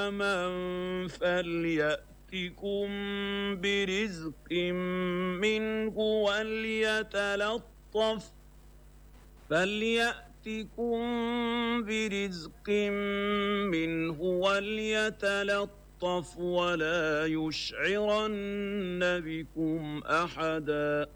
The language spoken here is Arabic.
طعاما فليأتكم برزق منه وليتلطف ولا يشعرن بكم أحدا